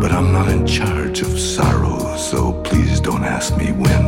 But I'm not in charge of sorrow, so please don't ask me when.